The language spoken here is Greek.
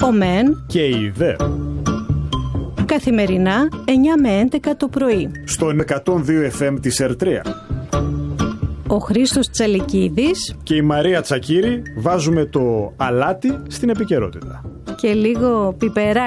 ο ΜΕΝ και η ΔΕ. Καθημερινά 9 με 11 το πρωί. Στον 102 FM της Ερτρία. Ο Χρήστος Τσαλικίδης και η Μαρία Τσακύρη βάζουμε το αλάτι στην επικαιρότητα. Και λίγο πιπεράκι.